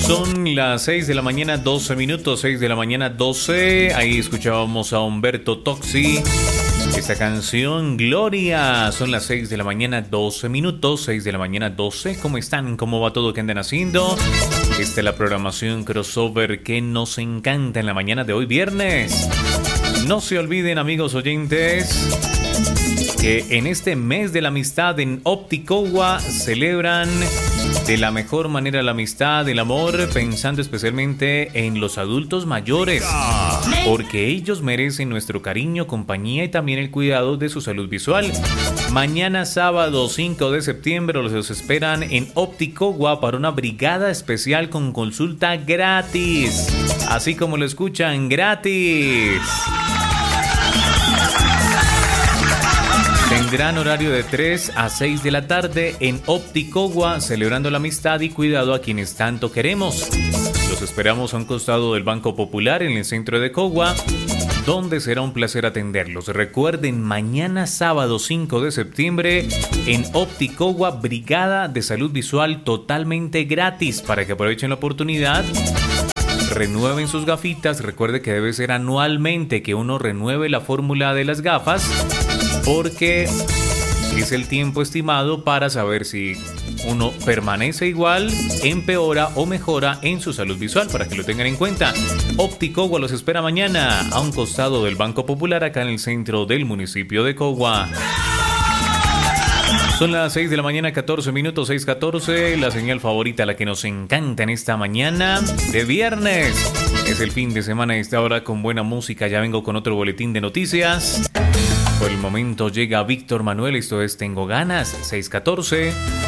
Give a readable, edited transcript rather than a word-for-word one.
Son las 6 de la mañana, 12 minutos, 6 de la mañana, 12. Ahí escuchábamos a Humberto Tozzi. Esta canción, Gloria. Son las 6 de la mañana, 12 minutos, 6 de la mañana, 12. ¿Cómo están? ¿Cómo va todo? ¿Qué andan haciendo? Esta es la programación crossover que nos encanta en la mañana de hoy, viernes. No se olviden, amigos oyentes, que en este mes de la amistad en Opticogua celebran de la mejor manera la amistad, el amor, pensando especialmente en los adultos mayores, porque ellos merecen nuestro cariño, compañía y también el cuidado de su salud visual. Mañana sábado 5 de septiembre los esperan en Opticogua para una brigada especial con consulta gratis, así como lo escuchan, gratis. Tendrán horario de 3 a 6 de la tarde en Opticogua, celebrando la amistad y cuidado a quienes tanto queremos. Los esperamos a un costado del Banco Popular en el centro de Cogua, donde será un placer atenderlos. Recuerden, mañana sábado 5 de septiembre en Opticogua, brigada de salud visual totalmente gratis para que aprovechen la oportunidad. Renueven sus gafitas. Recuerde que debe ser anualmente que uno renueve la fórmula de las gafas, porque es el tiempo estimado para saber si uno permanece igual, empeora o mejora en su salud visual, para que lo tengan en cuenta. Opticogua los espera mañana a un costado del Banco Popular, acá en el centro del municipio de Cogua. Son las 6 de la mañana, 14 minutos, 6:14, la señal favorita, la que nos encanta en esta mañana de viernes. Es el fin de semana a esta hora con buena música. Ya vengo con otro boletín de noticias. Por el momento llega Víctor Manuel, esto es Tengo Ganas, 6:14.